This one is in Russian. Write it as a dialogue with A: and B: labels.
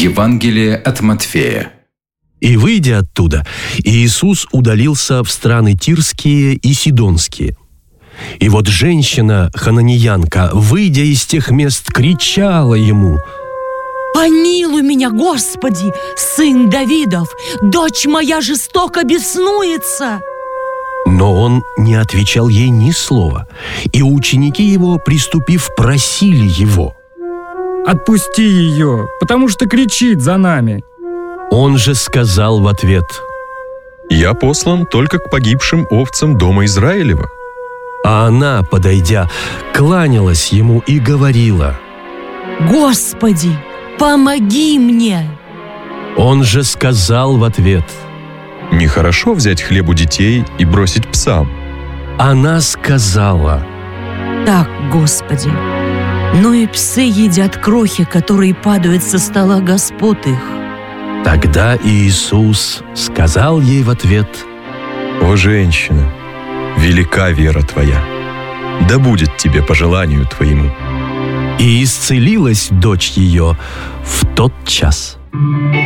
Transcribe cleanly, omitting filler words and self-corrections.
A: Евангелие от Матфея.
B: И, выйдя оттуда, Иисус удалился в страны Тирские и Сидонские. И вот женщина, хананиянка, выйдя из тех мест, кричала ему:
C: «Помилуй меня, Господи, сын Давидов! Дочь моя жестоко беснуется!»
B: Но он не отвечал ей ни слова, и ученики его, приступив, просили его:
D: «Отпусти ее, потому что кричит за нами».
B: Он же сказал в ответ:
E: «Я послан только к погибшим овцам дома Израилева».
B: А она, подойдя, кланялась ему и говорила:
C: «Господи, помоги мне!»
B: Он же сказал в ответ:
E: «Нехорошо взять хлеб у детей и бросить псам».
B: Она сказала:
C: «Так, Господи, но и псы едят крохи, которые падают со стола господ их».
B: Тогда Иисус сказал ей в ответ:
E: «О, женщина, велика вера твоя, да будет тебе по желанию твоему».
B: И исцелилась дочь ее в тот час.